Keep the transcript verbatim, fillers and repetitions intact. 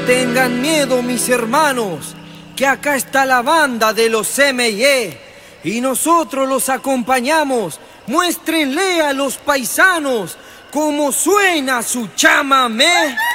tengan miedo, mis hermanos, que acá está la banda de los M I E y nosotros los acompañamos. Muéstrenle a los paisanos cómo suena su chamamé.